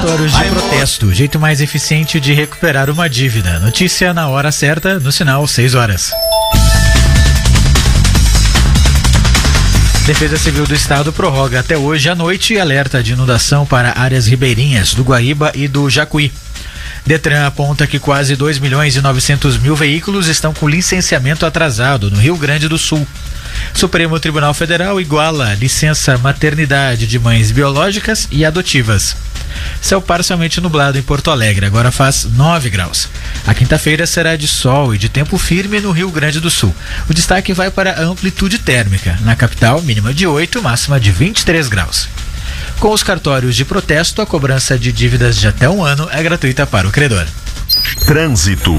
Cartórios de protesto, jeito mais eficiente de recuperar uma dívida. Notícia na hora certa, no sinal 6 horas. Defesa Civil do Estado prorroga até hoje à noite alerta de inundação para áreas ribeirinhas do Guaíba e do Jacuí. Detran aponta que quase 2.900.000 veículos estão com licenciamento atrasado no Rio Grande do Sul. Supremo Tribunal Federal iguala licença maternidade de mães biológicas e adotivas. Céu parcialmente nublado em Porto Alegre, agora faz 9 graus. A quinta-feira será de sol e de tempo firme no Rio Grande do Sul. O destaque vai para a amplitude térmica. Na capital, mínima de 8, máxima de 23 graus. Com os cartórios de protesto, a cobrança de dívidas de até 1 ano é gratuita para o credor. Trânsito.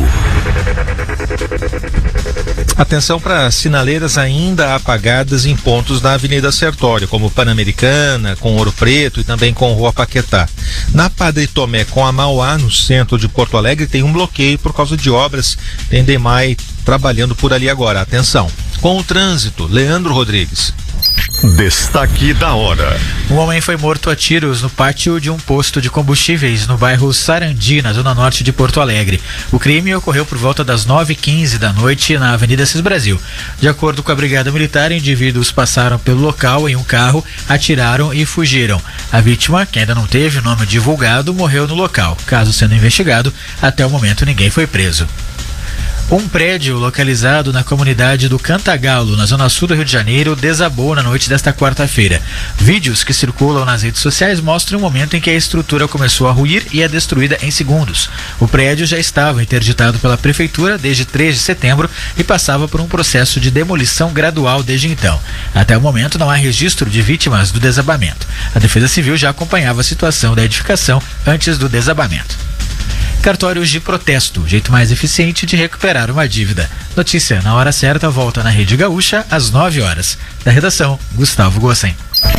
Atenção para sinaleiras ainda apagadas em pontos da Avenida Sertório, como Pan-Americana, com Ouro Preto e também com Rua Paquetá. Na Padre Tomé com a Mauá, no centro de Porto Alegre, tem um bloqueio por causa de obras. Tem DEMAI trabalhando por ali agora. Atenção. Com o trânsito, Leandro Rodrigues. Destaque da hora. Um homem foi morto a tiros no pátio de um posto de combustíveis no bairro Sarandi, na zona norte de Porto Alegre. O crime ocorreu por volta das 9h15 da noite na Avenida Cis Brasil. De acordo com a Brigada Militar, indivíduos passaram pelo local em um carro, atiraram e fugiram. A vítima, que ainda não teve o nome divulgado, morreu no local. Caso sendo investigado, até o momento ninguém foi preso. Um prédio localizado na comunidade do Cantagalo, na zona sul do Rio de Janeiro, desabou na noite desta quarta-feira. Vídeos que circulam nas redes sociais mostram o momento em que a estrutura começou a ruir e é destruída em segundos. O prédio já estava interditado pela prefeitura desde 3 de setembro e passava por um processo de demolição gradual desde então. Até o momento não há registro de vítimas do desabamento. A Defesa Civil já acompanhava a situação da edificação antes do desabamento. Cartórios de protesto, jeito mais eficiente de recuperar uma dívida. Notícia na hora certa volta na Rede Gaúcha às 9 horas. Da redação, Gustavo Gossen.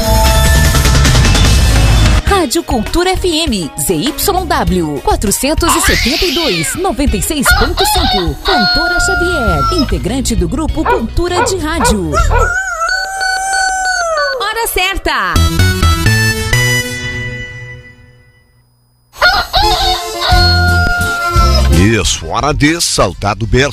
Rádio Cultura FM, ZYW 472, 96.5. Cantora Xavier, integrante do grupo Cultura de Rádio. Hora certa. Isso, hora de saltar do berço.